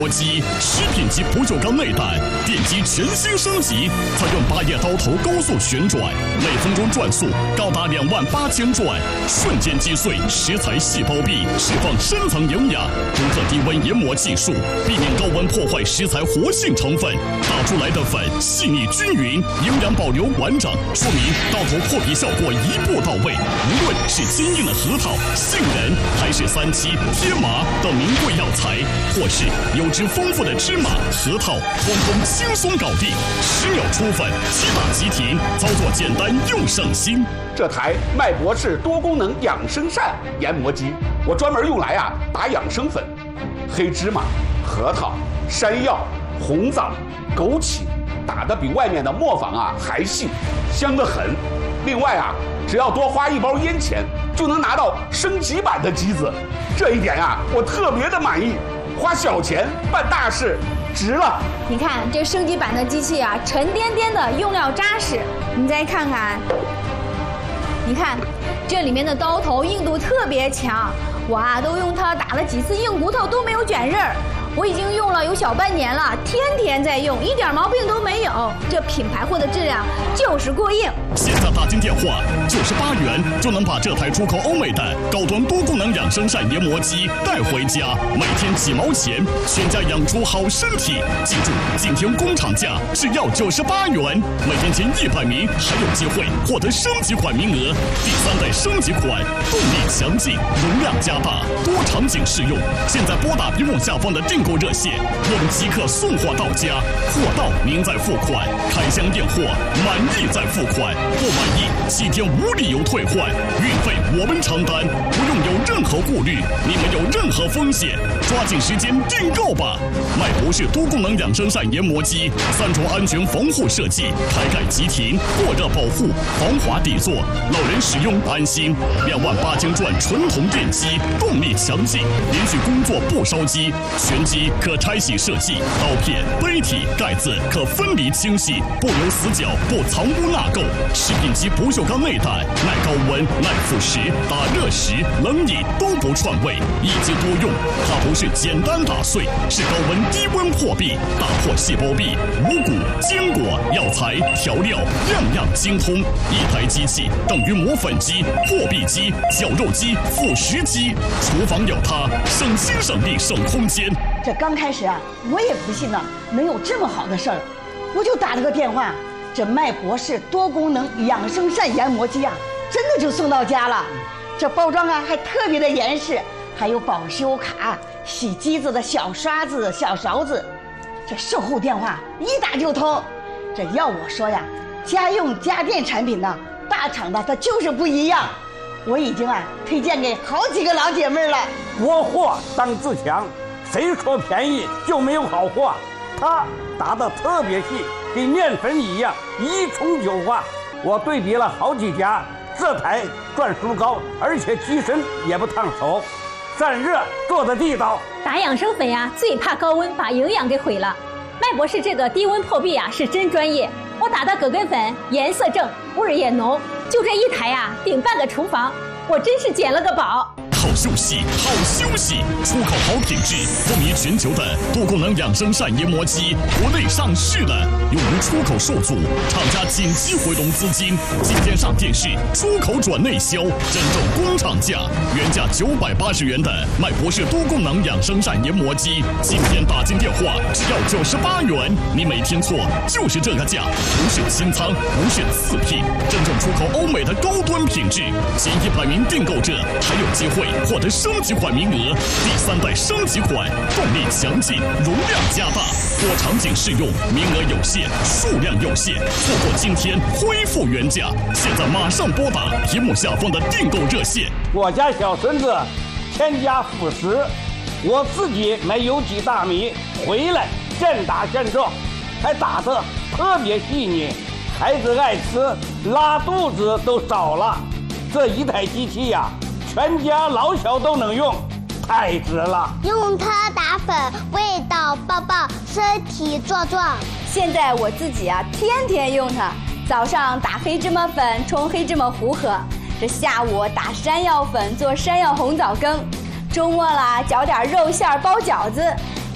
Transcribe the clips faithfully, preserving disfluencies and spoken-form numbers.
磨机食品级不锈钢内胆电机全新升级，采用八叶刀头高速旋转，每分钟转速高达两万八千转，瞬间击碎食材细胞壁，释放深层营养。独特低温研磨技术，避免高温破坏食材活性成分，打出来的粉细腻均匀，营养保留完整，说明刀头破壁效果一步到位。无论是坚硬的核桃、杏仁，还是三七、天麻等名贵药材，或是油脂丰富的芝麻、核桃，通通轻松搞定，十秒出粉，即打即停，操作简单又省心。 这台麦博士多功能养生扇研磨机，我专门用来啊打养生粉，黑芝麻、核桃、山药、红枣、枸杞，打得比外面的磨坊啊还细，香得很。另外啊，只要多花一包烟钱，就能拿到升级版的机子，这一点啊我特别的满意。花小钱办大事，值了！ 你看这升级版的机器啊，沉甸甸的，用料扎实。你再看看，你看这里面的刀头硬度特别强，我啊都用它打了几次硬骨头都没有卷刃儿。我已经用了有小半年了，天天在用，一点毛病都没有。这品牌货的质量就是过硬。 现在打进电话九十八元就能把这台出口欧美的高端多功能养生扇研磨机带回家，每天几毛钱，全家养出好身体。记住，今天工厂价只要九十八元，每天前一百名还有机会获得升级款名额。第三代升级款，动力强劲，容量加大，多场景适用。现在拨打屏幕下方的订购热线，我们即刻送货到家，货到您再付款，开箱验货，满意再付款，不满意七天无理由退换，运费我们承担，不用有任何顾虑，你没有任何风险，抓紧时间订购吧！麦博士多功能养生扇研磨机，三重安全防护设计，开盖即停，过热保护，防滑底座，老人使用安心。两万八千转纯铜电机，动力强劲，连续工作不烧机，全机可拆洗设计，刀片、杯体、盖子可分离清洗，不留死角，不藏污纳垢。食品级不锈钢内胆，耐高温、耐腐蚀，打热时、冷饮都不串味，一机多用。它不是简单打碎，是高温低温破壁，打破细胞壁，五谷、坚果、药材、调料，样样精通。一台机器等于磨粉机、破壁机、绞肉机、腐蚀机，厨房有它，省心省力省空间。 这刚开始啊，我也不信呢，能有这么好的事儿，我就打了个电话，这麦博士多功能养生扇研磨机啊，真的就送到家了。这包装啊还特别的严实，还有保修卡、洗机子的小刷子、小勺子。这售后电话一打就通。这要我说呀，家用家电产品呢，大厂的它就是不一样。我已经啊推荐给好几个老姐妹了。 国货当自强，谁说便宜就没有好货？它打得特别细，跟面粉一样，一冲就化。我对比了好几家，这台转速高，而且机身也不烫手，散热做的地道。 打养生粉呀，最怕高温把营养给毁了。麦博士这个低温破壁啊，是真专业。我打的葛根粉颜色正，味儿也浓，就这一台呀，顶半个厨房，我真是捡了个宝。 好休息，好休息！出口好品质，风靡全球的多功能养生扇研磨机，国内上市了，由于出口受阻，厂家紧急回笼资金，今天上电视，出口转内销，真正工厂价，原价九百八十元的麦博士多功能养生扇研磨机，今天打进电话只要九十八元，你没听错，就是这个价，不是清仓，不是次品，真正出口欧美的高端品质，前一百名订购者还有机会获得升级款名额，第三代升级款，动力强劲，容量加大，多场景适用，名额有限，数量有限，错过今天恢复原价。现在马上拨打屏幕下方的订购热线。 我家小孙子添加辅食，我自己买有机大米回来现打现做，还打得特别细腻，孩子爱吃，拉肚子都少了。这一台机器呀、啊，全家老小都能用，太值了！ 用它打粉，味道爆爆，身体壮壮。 现在我自己啊，天天用它。早上打黑芝麻粉冲黑芝麻糊喝，这下午打山药粉做山药红枣羹，周末啦搅点肉馅包饺子，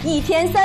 一天三。